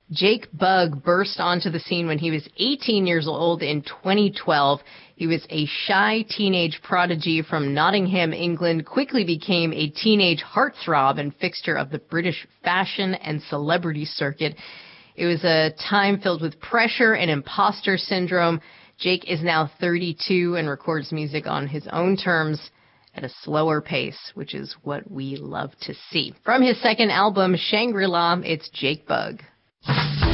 Jake Bugg burst onto the scene when he was 18 years old in 2012. He was a shy teenage prodigy from Nottingham, England, quickly became a teenage heartthrob and fixture of the British fashion and celebrity circuit. It was a time filled with pressure and imposter syndrome. Jake is now 32 and records music on his own terms at a slower pace, which is what we love to see. From his second album, Shangri-La, it's Jake Bugg.